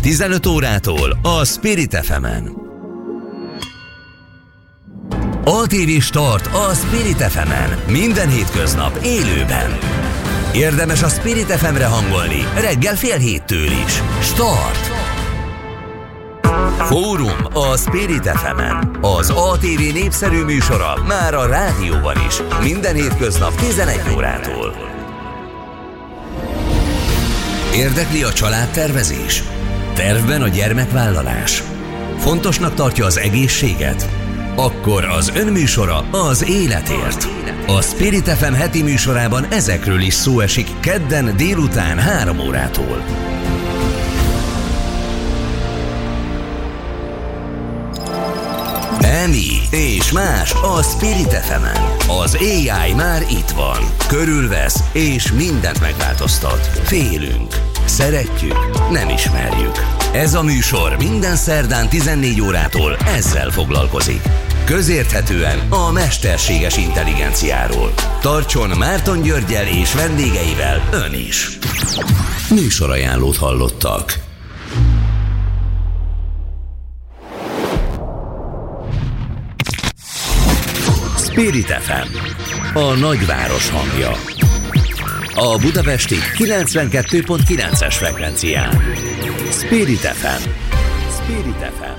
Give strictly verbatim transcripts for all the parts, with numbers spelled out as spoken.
tizenöt órától a Spirit ef emen. á té vé Start a Spirit ef emen. Minden hétköznap élőben. Érdemes a Spirit ef emre hangolni reggel fél héttől is. Start! Fórum a Spirit ef emen. Az á té vé népszerű műsora már a rádióban is. Minden hétköznap tizenegy órától. Érdekli a családtervezés? Tervben a gyermekvállalás? Fontosnak tartja az egészséget? Akkor az önműsora az életért. A Spirit ef em heti műsorában ezekről is szó esik kedden délután három órától. Emi és más a Spirit ef emen. Az á i már itt van. Körülvesz és mindent megváltoztat. Félünk, szeretjük, nem ismerjük. Ez a műsor minden szerdán tizennégy órától ezzel foglalkozik. Közérthetően a mesterséges intelligenciáról. Tartson Márton Györggyel és vendégeivel ön is. Műsorajánlót hallottak. Spirit ef em, a nagyváros hangja. A budapesti kilencvenkettő pont kilences frekvencián. Spirit ef em. Spirit ef em.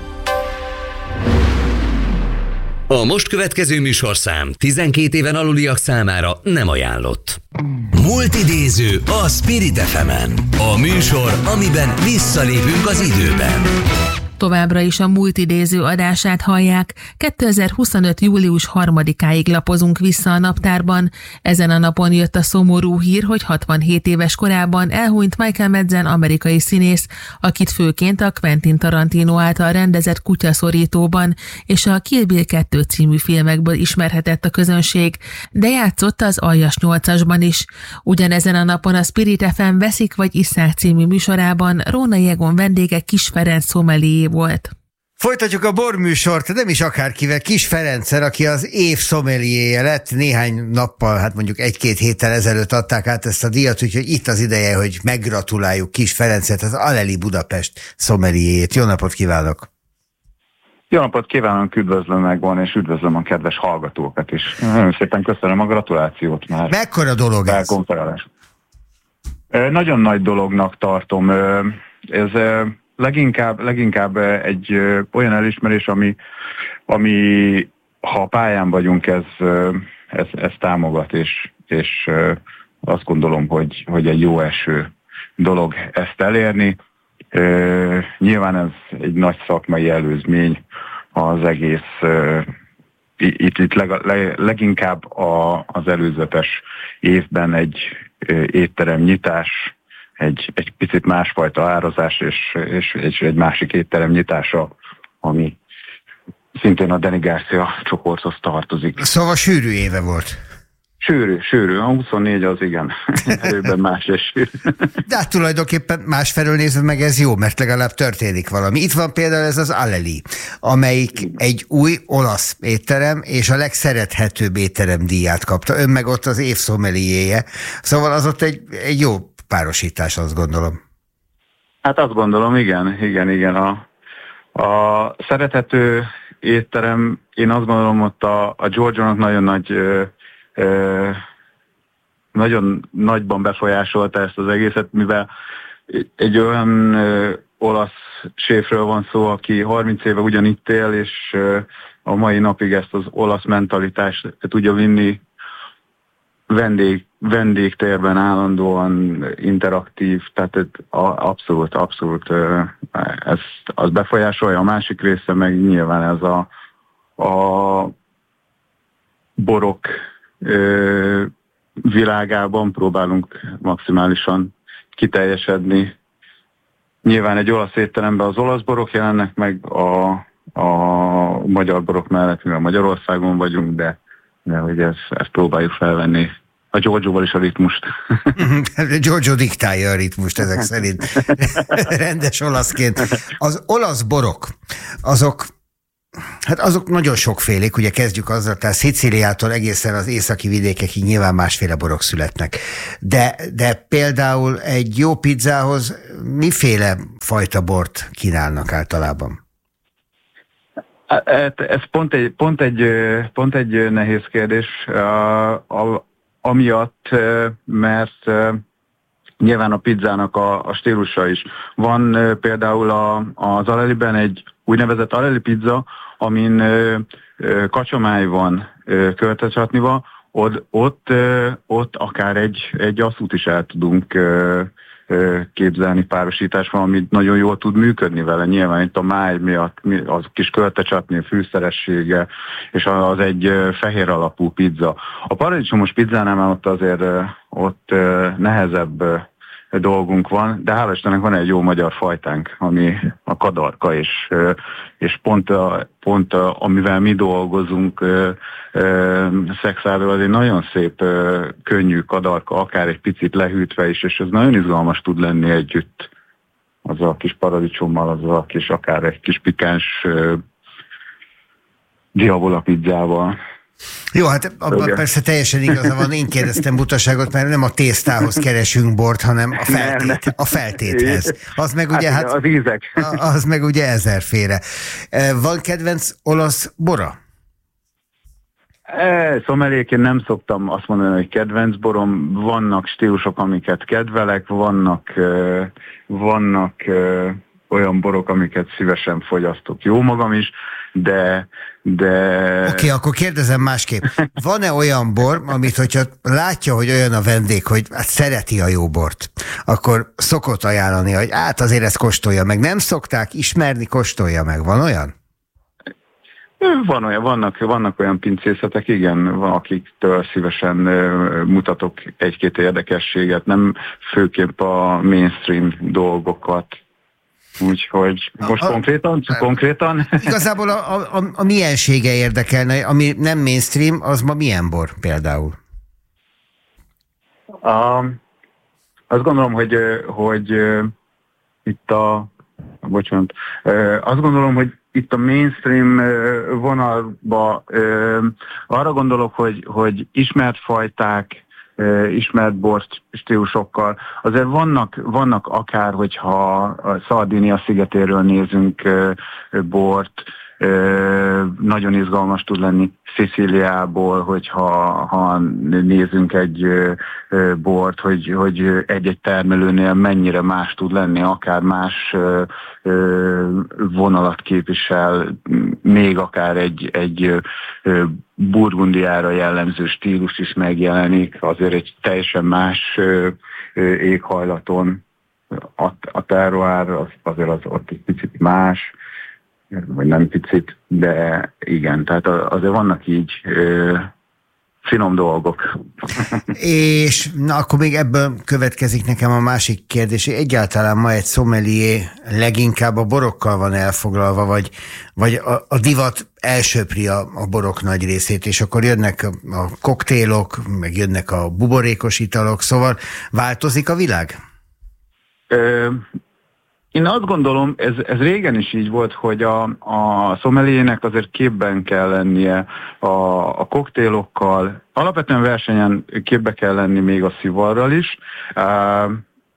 A most következő műsorszám tizenkét éven aluliak számára nem ajánlott. Multidéző a Spirit ef emen. A műsor, amiben visszalépünk az időben. Továbbra is a multidéző adását hallják. kétezer-huszonöt. július harmadikáig lapozunk vissza a naptárban. Ezen a napon jött a szomorú hír, hogy hatvanhét éves korában elhunyt Michael Madsen amerikai színész, akit főként a Quentin Tarantino által rendezett Kutyaszorítóban és a Kill Bill kettő című filmekből ismerhetett a közönség, de játszott az Aljas nyolcasban is. Ugyanezen a napon a Spirit ef em Veszik vagy isszák című műsorában Rónai Egon vendége Kiss Ferenc szomelié volt. Folytatjuk a borműsort, nem is akárkivel, Kiss Ferenccel, aki az év szomeliéje lett. Néhány nappal, hát mondjuk egy-két héttel ezelőtt adták át ezt a díjat, úgyhogy itt az ideje, hogy meggratuláljuk Kiss Ferencet, az Aleli Budapest szomeliéjét. Jó napot kívánok! Jó napot kívánok, üdvözlöm megvan, és üdvözlöm a kedves hallgatókat is. Nagyon szépen köszönöm a gratulációt már. Mekkora dolog ez? Nagyon nagy dolognak tartom. Ez leginkább, leginkább egy olyan elismerés, ami, ami ha pályán vagyunk, ez, ez, ez támogat, és, és azt gondolom, hogy, hogy egy jó eső dolog ezt elérni. Nyilván ez egy nagy szakmai előzmény az egész, itt, itt leg, leg, leginkább a, az előzetes évben egy étterem nyitás, egy, egy picit másfajta árazás, és, és, és egy másik étterem nyitása, ami szintén a Danny Garcia csoporthoz tartozik. Szóval sűrű éve volt. Sűrű, sűrű. A huszonnégy az igen. Erőben más és sűrű. De hát tulajdonképpen másfelől nézve meg ez jó, mert legalább történik valami. Itt van például ez az Aleli, amelyik egy új olasz étterem, és a legszerethetőbb étterem díját kapta. Ön meg ott az év szomeliéje. Szóval az ott egy, egy jó párosítás, azt gondolom. Hát azt gondolom, igen, igen, igen. A, a szerethető étterem, én azt gondolom, ott a, a Giorgio-nak nagyon nagy Ö, nagyon nagyban befolyásolta ezt az egészet, mivel egy olyan ö, olasz séfről van szó, aki harminc éve ugyanitt él, és ö, a mai napig ezt az olasz mentalitást tudja vinni vendég, vendégtérben állandóan interaktív, tehát abszolút, abszolút ö, ezt az befolyásolja. A másik része meg nyilván ez a, a borok Ö, világában próbálunk maximálisan kiteljesedni. Nyilván egy olasz étteremben az olasz borok jelennek meg, a, a magyar borok mellett, mivel Magyarországon vagyunk, de, de hogy ezt, ezt próbáljuk felvenni a Giorgioval is a ritmust. Giorgio diktálja a ritmust ezek szerint. Rendes olaszként. Az olasz borok, azok Hát azok nagyon sokfélék, ugye kezdjük azzal, tehát Szicíliától egészen az északi vidékekig nyilván másféle borok születnek. De, de például egy jó pizzához miféle fajta bort kínálnak általában? Ez pont egy, pont egy, pont egy nehéz kérdés, amiatt, mert nyilván a pizzának a, a stílusa is. Van például a, az Aleliben egy úgynevezett Aleli pizza, amin kacsomáj van költecsatnival, ott, ott, ott akár egy, egy asszút is el tudunk képzelni párosításban, ami nagyon jól tud működni vele. Nyilván itt a máj miatt az kis költecsatni, fűszeressége, és az egy fehér alapú pizza. A paradicsomos pizzánál már ott azért ott nehezebb dolgunk van, de hála Istennek van egy jó magyar fajtánk, ami a kadarka, és, és pont, a, pont a, amivel mi dolgozunk, Szexárdon, az egy nagyon szép, könnyű kadarka, akár egy picit lehűtve is, és ez nagyon izgalmas tud lenni együtt azzal a kis paradicsommal, azzal a kis, akár egy kis pikáns diavola pizzával. Jó, hát abban persze teljesen igaza van, én kérdeztem butaságot, mert nem a tésztához keresünk bort, hanem a, feltét, a feltéthez. Az meg ugye, hát, az ízek. Az meg ugye ezerféle. Van kedvenc olasz bora? E, szomeléként nem szoktam azt mondani, hogy kedvenc borom. Vannak stílusok, amiket kedvelek, vannak, vannak olyan borok, amiket szívesen fogyasztok. Jó magam is, de... de... Oké, okay, akkor kérdezem másképp. Van-e olyan bor, amit hogyha látja, hogy olyan a vendég, hogy hát szereti a jó bort, akkor szokott ajánlani, hogy hát azért ezt kóstolja meg. Nem szokták ismerni, kóstolja meg. Van olyan? Van olyan, vannak, vannak olyan pincészetek, igen, akiktől szívesen mutatok egy-két érdekességet, nem főképp a mainstream dolgokat. Úgyhogy most a, konkrétan? A, konkrétan? Igazából a, a, a miensége érdekelne, ami nem mainstream, az ma milyen bor például? A, azt gondolom, hogy, hogy itt a... Bocsánat. Azt gondolom, hogy itt a mainstream vonalba arra gondolok, hogy, hogy ismert fajták, ismert bort stílusokkal. Azért vannak, vannak akár, hogyha a Szardínia szigetéről nézünk bort, nagyon izgalmas tud lenni Szicíliából, hogyha ha nézünk egy bort, hogy, hogy egy-egy termelőnél mennyire más tud lenni, akár más vonalat képvisel, még akár egy, egy Burgundiára jellemző stílus is megjelenik, azért egy teljesen más éghajlaton a, a terroár az, azért az ott egy picit más, vagy nem picit, de igen, tehát azért vannak így ö, finom dolgok. És na, akkor még ebből következik nekem a másik kérdés, egyáltalán ma egy sommelier leginkább a borokkal van elfoglalva, vagy, vagy a, a divat elsöpri a, a borok nagy részét, és akkor jönnek a, a koktélok, meg jönnek a buborékos italok, szóval változik a világ? Ö, Én azt gondolom, ez, ez régen is így volt, hogy a, a szommeliernek azért képben kell lennie a, a koktélokkal. Alapvetően versenyen képbe kell lenni még a szivarral is, uh,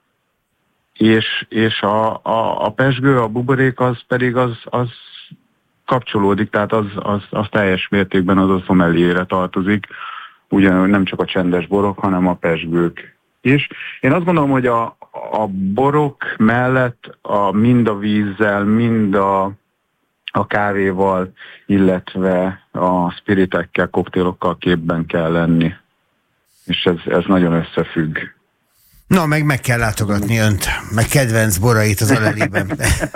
és, és a, a, a pezsgő, a buborék az pedig az, az kapcsolódik, tehát az, az, az teljes mértékben az a szommelierre tartozik, ugyanúgy nem csak a csendes borok, hanem a pezsgők is. Én azt gondolom, hogy a A borok mellett a, mind a vízzel, mind a, a kávéval, illetve a spiritekkel, koktélokkal képben kell lenni. És ez, ez nagyon összefügg. Na, meg meg kell látogatni önt, meg kedvenc borait az Aleliben.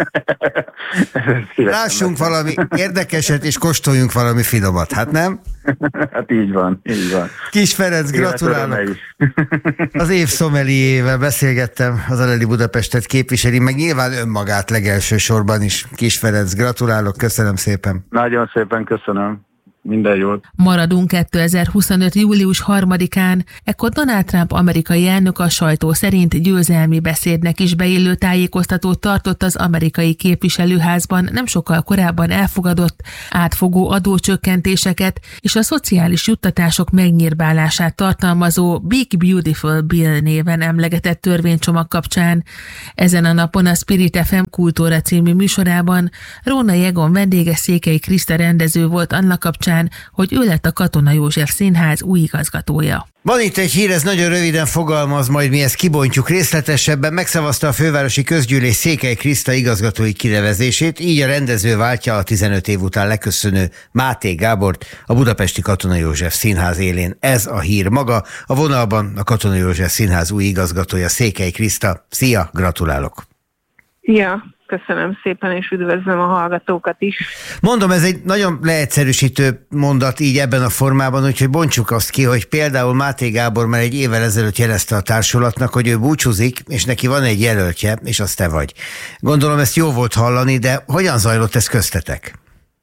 Lássunk valami érdekeset, és kóstoljunk valami finomat, hát nem? Hát így van, így van. Kis Ferenc, gratulálok. Az év szommelierével beszélgettem, az Aleli Budapestet képviseli, meg nyilván önmagát legelső sorban is. Kis Ferenc, gratulálok, köszönöm szépen. Nagyon szépen köszönöm. Minden jót. Maradunk kétezer-huszonöt. július harmadikán, ekkor Donald Trump amerikai elnök a sajtó szerint győzelmi beszédnek is beillő tájékoztatót tartott az amerikai képviselőházban nem sokkal korábban elfogadott átfogó adócsökkentéseket és a szociális juttatások megnyírbálását tartalmazó Big Beautiful Bill néven emlegetett törvénycsomag kapcsán. Ezen a napon a Spirit ef em Kultúra című műsorában Rónai Egon vendége Székely Kriszta rendező volt annak kapcsán, hogy ő lett a Katona József Színház új igazgatója. Van itt egy hír, ez nagyon röviden fogalmaz, majd mi ezt kibontjuk részletesebben. Megszavazta a fővárosi közgyűlés Székely Kriszta igazgatói kinevezését, így a rendező váltja a tizenöt év után leköszönő Máté Gábort a budapesti Katona József Színház élén. Ez a hír maga. A vonalban a Katona József Színház új igazgatója, Székely Kriszta. Szia, gratulálok! Ja, köszönöm szépen, és üdvözlöm a hallgatókat is. Mondom, ez egy nagyon leegyszerűsítő mondat így ebben a formában, úgyhogy bontsuk azt ki, hogy például Máté Gábor már egy évvel ezelőtt jelezte a társulatnak, hogy ő búcsúzik, és neki van egy jelöltje, és az te vagy. Gondolom, ezt jó volt hallani, de hogyan zajlott ez köztetek?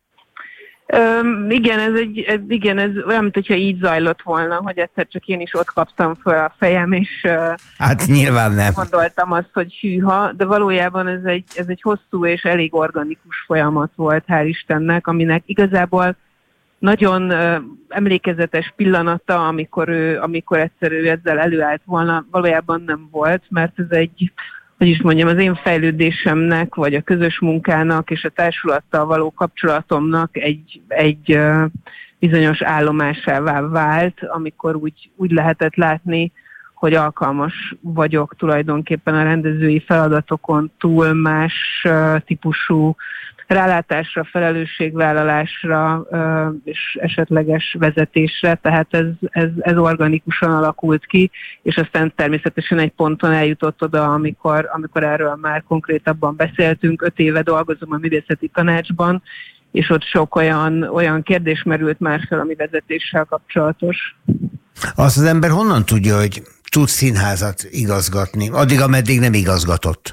Üm, igen, ez egy, ez, igen, ez olyan, mint hogyha így zajlott volna, hogy egyszer csak én is ott kaptam fel a fejem, és hát nyilván nem. Gondoltam azt, hogy hűha, de valójában ez egy, ez egy hosszú és elég organikus folyamat volt, hál' Istennek, aminek igazából nagyon uh, emlékezetes pillanata, amikor ő, amikor egyszer ő ezzel előállt volna, valójában nem volt, mert ez egy, hogy is mondjam, az én fejlődésemnek, vagy a közös munkának és a társulattal való kapcsolatomnak egy, egy uh, bizonyos állomásává vált, amikor úgy, úgy lehetett látni, hogy alkalmas vagyok tulajdonképpen a rendezői feladatokon túl más uh, típusú rálátásra, felelősségvállalásra uh, és esetleges vezetésre, tehát ez, ez, ez organikusan alakult ki, és aztán természetesen egy ponton eljutott oda, amikor, amikor erről már konkrétabban beszéltünk. Öt éve dolgozom a művészeti tanácsban, és ott sok olyan, olyan kérdés merült már fel a mi vezetéssel kapcsolatos. Azt az ember honnan tudja, hogy tud színházat igazgatni, addig, ameddig nem igazgatott?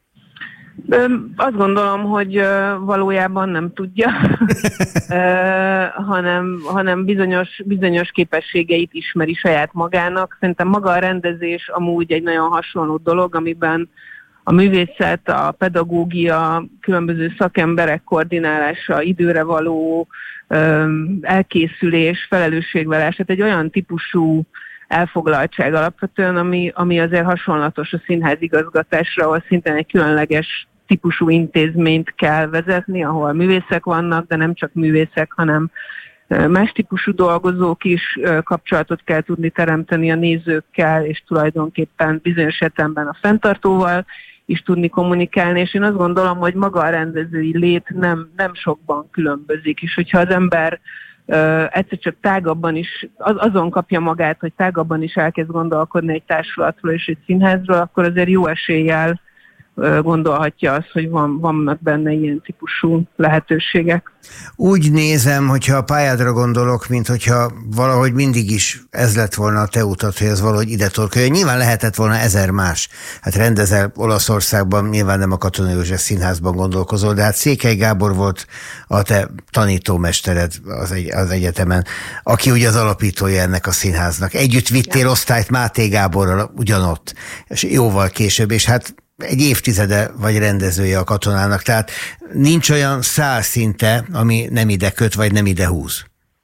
Azt gondolom, hogy valójában nem tudja, hanem, hanem bizonyos, bizonyos képességeit ismeri saját magának. Szerintem maga a rendezés amúgy egy nagyon hasonló dolog, amiben a művészet, a pedagógia, különböző szakemberek koordinálása, időre való elkészülés, felelősségvállalás, tehát egy olyan típusú elfoglaltság alapvetően, ami, ami azért hasonlatos a színház igazgatásra, ahol szintén egy különleges típusú intézményt kell vezetni, ahol művészek vannak, de nem csak művészek, hanem más típusú dolgozók is, kapcsolatot kell tudni teremteni a nézőkkel, és tulajdonképpen bizonyos értelemben a fenntartóval is tudni kommunikálni, és én azt gondolom, hogy maga a rendezői lét nem, nem sokban különbözik, és hogyha az ember Uh, egyszer csak tágabban is, az, azon kapja magát, hogy tágabban is elkezd gondolkodni egy társulatról és egy színházról, akkor azért jó eséllyel uh, gondolhatja azt, hogy van, vannak benne ilyen típusú lehetőségek. Úgy nézem, hogyha a pályádra gondolok, mint hogyha valahogy mindig is ez lett volna a te utat, hogy ez valahogy ide torkolja. Nyilván lehetett volna ezer más. Hát rendezel Olaszországban, nyilván nem a Katona József Színházban gondolkozol, de hát Székely Gábor volt a te tanítómestered az, egy, az egyetemen, aki ugye az alapítója ennek a színháznak. Együtt vittél osztályt Máté Gáborral ugyanott, és jóval később, és hát egy évtizede vagy rendezője a Katonának, tehát nincs olyan szál szinte, ami nem ide köt, vagy nem ide húz.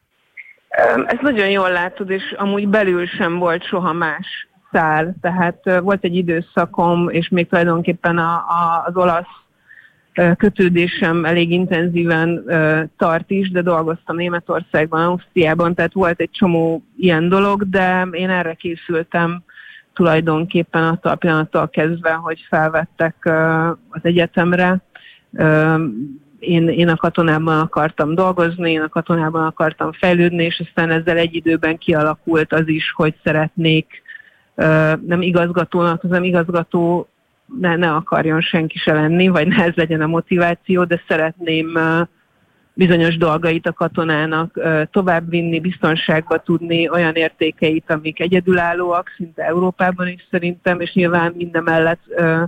Ezt nagyon jól látod, és amúgy belül sem volt soha más szál, tehát volt egy időszakom, és még tulajdonképpen a, a, az olasz kötődésem elég intenzíven tart is, de dolgoztam Németországban, Ausztriában, tehát volt egy csomó ilyen dolog, de én erre készültem tulajdonképpen attól a pillanattól kezdve, hogy felvettek uh, az egyetemre. Uh, én, én a Katonában akartam dolgozni, én a Katonában akartam fejlődni, és aztán ezzel egy időben kialakult az is, hogy szeretnék uh, nem igazgatónak, az nem igazgató ne, ne akarjon senki se lenni, vagy ne ez legyen a motiváció, de szeretném uh, bizonyos dolgait a Katonának továbbvinni, biztonságba tudni, olyan értékeit, amik egyedülállóak, szinte Európában is szerintem, és nyilván mindemellett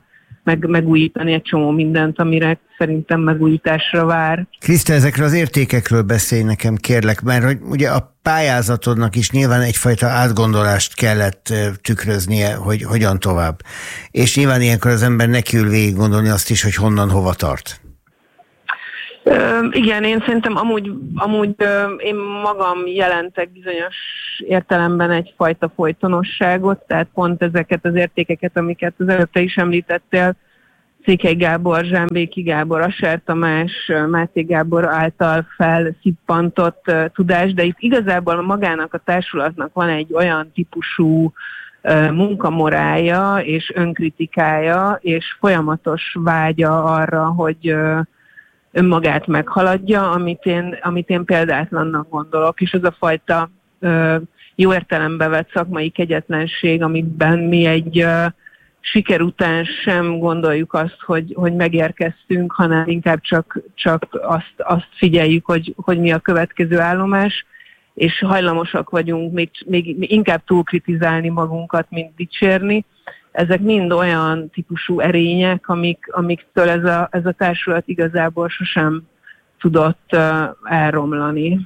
meg, megújítani egy csomó mindent, amire szerintem megújításra vár. Kriszta, ezekről az értékekről beszélj nekem, kérlek, mert hogy ugye a pályázatodnak is nyilván egyfajta átgondolást kellett tükröznie, hogy hogyan tovább. És nyilván ilyenkor az ember nekiül végig gondolni azt is, hogy honnan, hova tart. Ö, igen, én szerintem amúgy, amúgy ö, én magam jelentek bizonyos értelemben egyfajta folytonosságot, tehát pont ezeket az értékeket, amiket az előtte is említettél, Székely Gábor, Zsámbéki Gábor, Asser Tamás, Máté Gábor által felszippantott uh, tudás, de itt igazából magának a társulatnak van egy olyan típusú uh, munkamorálja és önkritikája, és folyamatos vágya arra, hogy uh, önmagát meghaladja, amit én, amit én példátlannak gondolok, és az a fajta uh, jó értelembe vett szakmai kegyetlenség, amiben mi egy uh, siker után sem gondoljuk azt, hogy, hogy megérkeztünk, hanem inkább csak, csak azt, azt figyeljük, hogy, hogy mi a következő állomás, és hajlamosak vagyunk még, még inkább túlkritizálni magunkat, mint dicsérni. Ezek mind olyan típusú erények, amik, amiktől ez a, ez a társulat igazából sosem tudott uh, elromlani.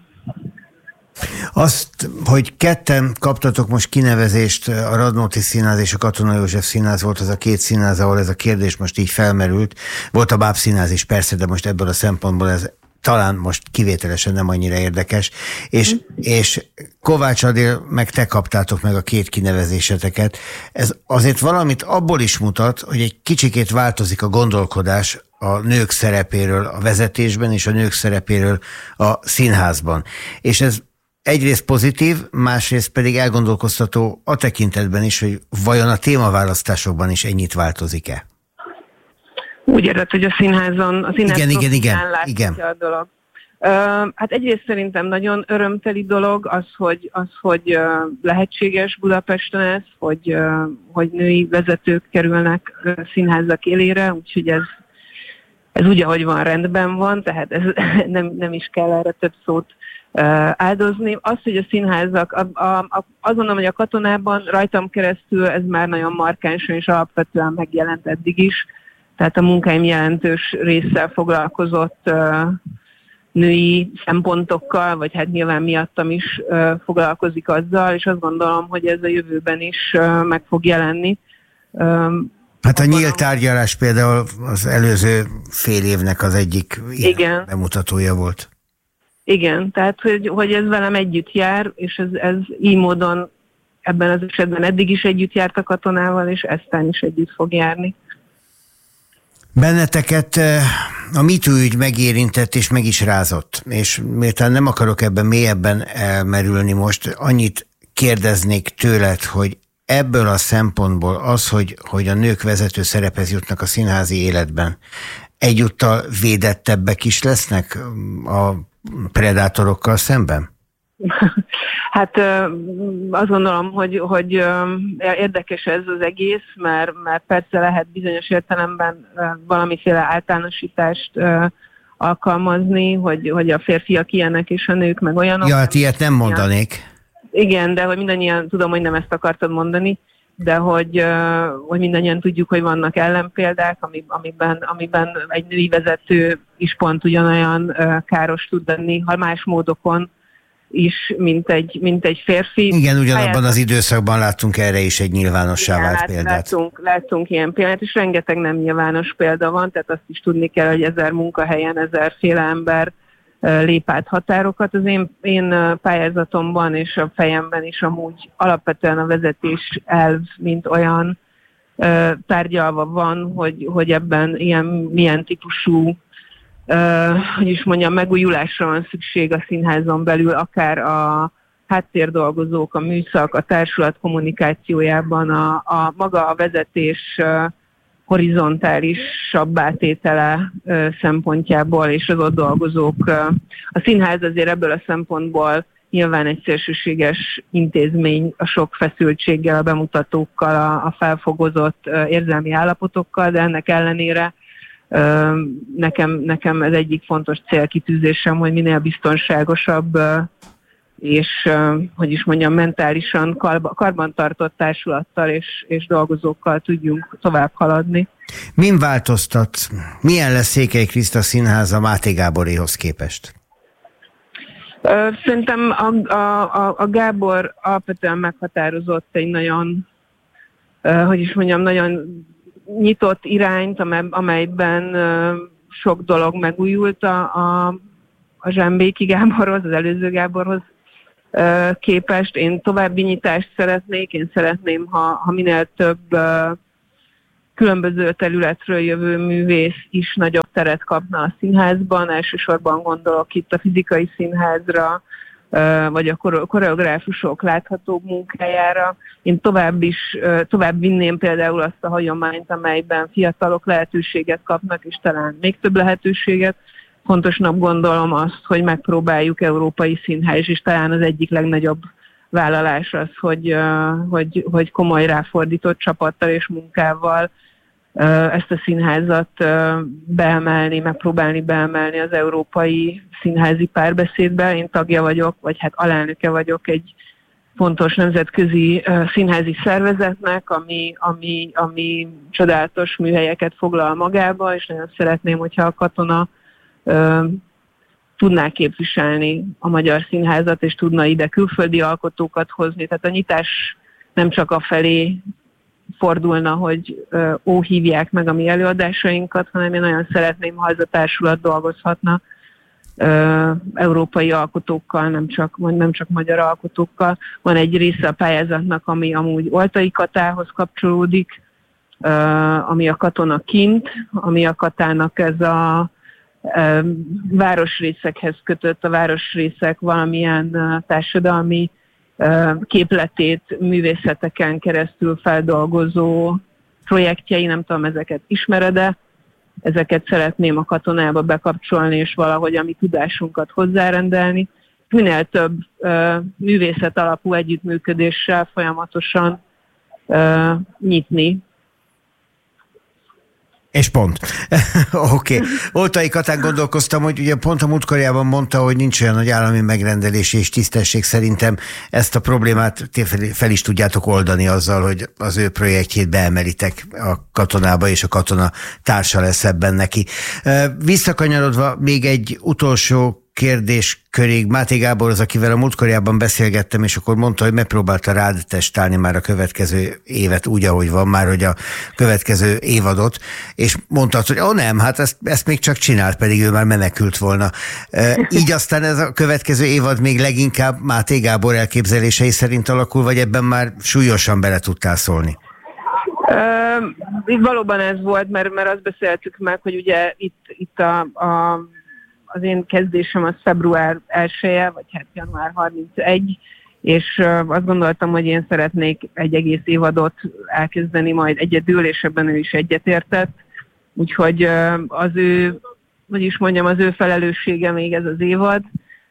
Azt, hogy ketten kaptatok most kinevezést, a Radnóti Színház és a Katona József Színház volt az a két színház, ahol ez a kérdés most így felmerült. Volt a Bábszínház is persze, de most ebből a szempontból ez talán most kivételesen nem annyira érdekes. És, és Kovács Adél, meg te kaptátok meg a két kinevezéseteket. Ez azért valamit abból is mutat, hogy egy kicsikét változik a gondolkodás a nők szerepéről a vezetésben és a nők szerepéről a színházban. És ez egyrészt pozitív, másrészt pedig elgondolkoztató a tekintetben is, hogy vajon a témaválasztásokban is ennyit változik-e? Úgy érted, hogy a színházon, a színházon igen, igen, igen, igen. a dolog. Uh, hát egyrészt szerintem nagyon örömteli dolog az, hogy, az, hogy uh, lehetséges Budapesten ez, hogy, uh, hogy női vezetők kerülnek uh, színházak élére, úgyhogy ez, ez úgy, ahogy van, rendben van, tehát ez nem, nem is kell erre több szót áldozni. Az, hogy a színházak, a, a, a, azt mondom, hogy a Katonában rajtam keresztül ez már nagyon markánsan és alapvetően megjelent eddig is, tehát a munkáim jelentős résszel foglalkozott uh, női szempontokkal, vagy hát nyilván miattam is uh, foglalkozik azzal, és azt gondolom, hogy ez a jövőben is uh, meg fog jelenni. Um, Hát a nyílt tárgyalás például az előző fél évnek az egyik ilyen bemutatója volt. Igen, tehát hogy, hogy ez velem együtt jár, és ez, ez így módon ebben az esetben eddig is együtt járt a Katonával, és eztán is együtt fog járni. Benneteket a MeToo ügy megérintett és meg is rázott, és miután nem akarok ebben mélyebben elmerülni most, annyit kérdeznék tőled, hogy ebből a szempontból az, hogy, hogy a nők vezető szerephez jutnak a színházi életben, egyúttal védettebbek is lesznek a predátorokkal szemben? Hát azt gondolom, hogy, hogy érdekes ez az egész, mert, mert persze lehet bizonyos értelemben valamiféle általánosítást alkalmazni, hogy, hogy a férfiak ilyenek és a nők meg olyanok. Ja, hát ilyet nem mondanék. Igen, de hogy mindannyian, tudom, hogy nem ezt akartad mondani, de hogy, hogy mindannyian tudjuk, hogy vannak ellenpéldák, amiben, amiben egy női vezető is pont ugyanolyan káros tud lenni, ha más módokon is, mint egy, mint egy férfi. Igen, ugyanabban az időszakban láttunk erre is egy nyilvánossá vált lát, példát. Láttunk, láttunk ilyen példát, és rengeteg nem nyilvános példa van, tehát azt is tudni kell, hogy ezer munkahelyen, ezerféle ember lép át határokat. Az én, én pályázatomban és a fejemben is amúgy alapvetően a vezetés elv, mint olyan tárgyalva van, hogy, hogy ebben ilyen, milyen típusú Uh, hogy is mondjam, megújulásra van szükség a színházon belül, akár a háttérdolgozók, a műszak, a társulat kommunikációjában, a, a maga a vezetés uh, horizontálisabb átétele uh, szempontjából, és az ott dolgozók. Uh, a színház azért ebből a szempontból nyilván egy szélsőséges intézmény a sok feszültséggel, a bemutatókkal, a, a felfogozott uh, érzelmi állapotokkal, de ennek ellenére Nekem, nekem ez egyik fontos célkitűzésem, hogy minél biztonságosabb és hogy is mondjam, mentálisan karbantartott társulattal és, és dolgozókkal tudjunk tovább haladni. Min változtat? Milyen lesz Székely Kriszta Színháza Máté Gáboréhoz képest? Szerintem a, a, a Gábor alapvetően meghatározott egy nagyon, hogy is mondjam, nagyon nyitott irányt, amelyben sok dolog megújult a, a, a Zsámbéki Gáborhoz, az előző Gáborhoz képest. Én további nyitást szeretnék, én szeretném, ha, ha minél több különböző területről jövő művész is nagyobb teret kapna a színházban. Elsősorban gondolok itt a fizikai színházra, vagy a koreográfusok láthatóbb munkájára. Én tovább is, tovább vinném például azt a hagyományt, amelyben fiatalok lehetőséget kapnak, és talán még több lehetőséget. Fontosnak gondolom azt, hogy megpróbáljuk európai színház, és talán az egyik legnagyobb vállalás az, hogy, hogy, hogy komoly ráfordított csapattal és munkával ezt a színházat beemelni, megpróbálni beemelni az európai színházi párbeszédbe. Én tagja vagyok, vagy hát alelnöke vagyok egy fontos nemzetközi színházi szervezetnek, ami, ami, ami csodálatos műhelyeket foglal magába, és nagyon szeretném, hogyha a Katona tudná képviselni a magyar színházat, és tudna ide külföldi alkotókat hozni. Tehát a nyitás nem csak a felé fordulna, hogy ó, hívják meg a mi előadásainkat, hanem én nagyon szeretném, ha ez a társulat dolgozhatna európai alkotókkal, nem csak, nem csak magyar alkotókkal. Van egy része a pályázatnak, ami amúgy Oltai Katához kapcsolódik, ami a Katona kint, ami a Katának ez a városrészekhez kötött, a városrészek valamilyen társadalmi képletét művészeteken keresztül feldolgozó projektjei, nem tudom, ezeket ismered-e, ezeket szeretném a Katonába bekapcsolni, és valahogy a mi tudásunkat hozzárendelni. Minél több művészet alapú együttműködéssel folyamatosan nyitni. És pont. Oké. Okay. Oltai Katán gondolkoztam, hogy ugye pont a múltkorjában mondta, hogy nincs olyan nagy állami megrendelés és tisztesség. Szerintem ezt a problémát fel is tudjátok oldani azzal, hogy az ő projektjét beemelitek a Katonába, és a Katona társa lesz ebben neki. Visszakanyarodva még egy utolsó kérdéskörig. Máté Gábor az, akivel a múltkorjában beszélgettem, és akkor mondta, hogy megpróbálta rád testálni már a következő évet úgy, ahogy van, már hogy a következő évadot, és mondta, hogy ó, oh, nem, hát ezt, ezt még csak csinált, pedig ő már menekült volna. E, így aztán ez a következő évad még leginkább Máté Gábor elképzelései szerint alakul, vagy ebben már súlyosan bele tudtál szólni? Uh, valóban ez volt, mert, mert azt beszéltük meg, hogy ugye itt, itt a, a az én kezdésem az február elseje, vagy hát január harmincegy, és azt gondoltam, hogy én szeretnék egy egész évadot elkezdeni majd egyedül, és ebben ő is egyetértett. Úgyhogy az ő, hogy is mondjam, az ő felelőssége még ez az évad.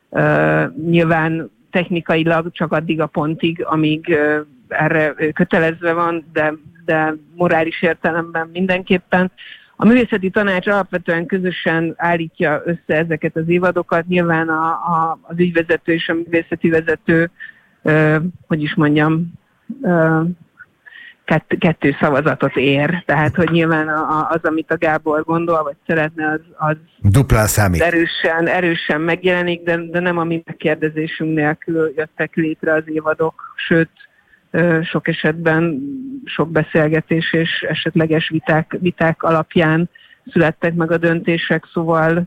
Nyilván technikailag csak addig a pontig, amíg erre kötelezve van, de, de morális értelemben mindenképpen. A művészeti tanács alapvetően közösen állítja össze ezeket az évadokat. Nyilván a, a, az ügyvezető és a művészeti vezető, ö, hogy is mondjam, ö, kett, kettő szavazatot ér. Tehát, hogy nyilván a, az, amit a Gábor gondol, vagy szeretne, az, az duplán számít. Erősen, erősen megjelenik, de, de nem a mi megkérdezésünk nélkül jöttek létre az évadok, sőt, sok esetben sok beszélgetés és esetleges viták, viták alapján születtek meg a döntések, szóval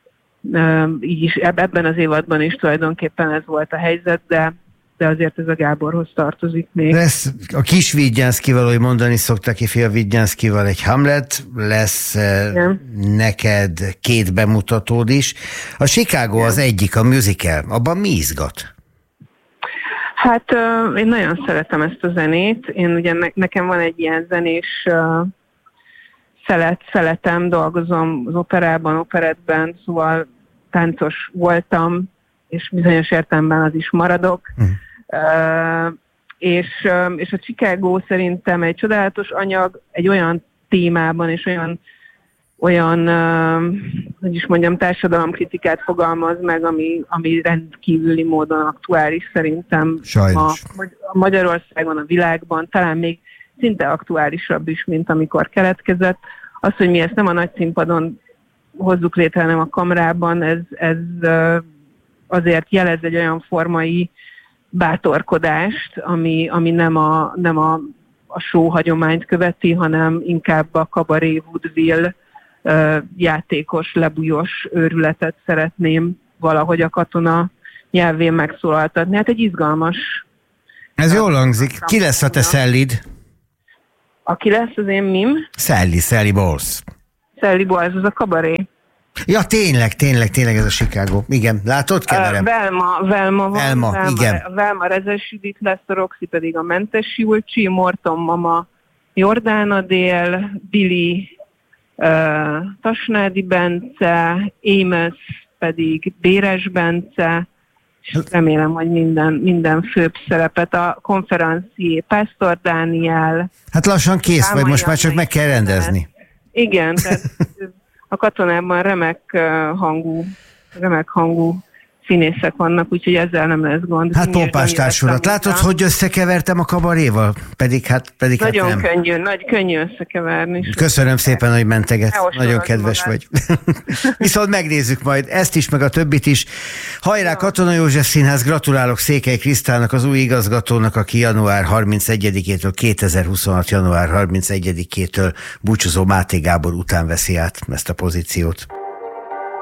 így is ebben az évadban is tulajdonképpen ez volt a helyzet, de, de azért ez a Gáborhoz tartozik még. Lesz a kis Vidnyánszkival, hogy mondani szoktak, ifja Vidnyánszkival egy Hamlet, lesz igen. Neked két bemutatód is. A Chicago igen. Az egyik, a musical, abban mi izgat? Hát uh, én nagyon szeretem ezt a zenét. Én ugye ne, nekem van egy ilyen zenés uh, szelet, szeletem, dolgozom az operában, operettben, szóval táncos voltam, és bizonyos értelemben az is maradok. Mm. Uh, és, uh, és a Chicago szerintem egy csodálatos anyag, egy olyan témában és olyan, olyan uh, hogy is mondjam, társadalomkritikát fogalmaz meg, ami, ami rendkívüli módon aktuális szerintem a, a Magyarországon, a világban, talán még szinte aktuálisabb is, mint amikor keletkezett. Az, hogy mi ezt nem a nagy színpadon hozzuk létre, hanem a kamrában, ez, ez azért jelez egy olyan formai bátorkodást, ami, ami nem, a, nem a, a show hagyományt követi, hanem inkább a kabaré vaudeville játékos, lebújos őrületet szeretném valahogy a Katona nyelvén megszólaltatni. Hát egy izgalmas... Ez jól hangzik. Ki lesz a te Szellid? Aki lesz az én mim? Sally, Sally Bowles. Sally Bowles, az a kabaré. Ja, tényleg, tényleg, tényleg ez a Chicago. Igen, látod, keverem? Uh, Velma, Velma van. Velma, Velma, igen. Velma Rezes Judit lesz, a Roxy pedig a Mentes Julcsi, Morton Mama Jordán Adél, Billy uh, Tasnádi Bence, Amos pedig Béres Bence, és remélem, hogy minden, minden főbb szerepet, a konferencié Pásztor Dániel. Hát lassan kész vagy, most már csak meg kell rendezni. Igen, tehát a Katonában remek hangú, remek hangú színészek vannak, úgyhogy ezzel nem lesz gond. Hát Pompás társulat. Látod, hogy összekevertem a kabaréval? Pedig hát, pedig nagyon hát nem. könnyű, nagy, könnyű összekeverni. Köszönöm szépen, hogy mentegetsz. Nagyon kedves magát. Vagy. Viszont megnézzük majd ezt is, meg a többit is. Hajrá, Katona József Színház, gratulálok Székely Krisztának, az új igazgatónak, aki január harmincegyedikétől, kétezer-huszonhat. január harmincegyedikétől búcsúzó Máté Gábor után veszi át ezt a pozíciót.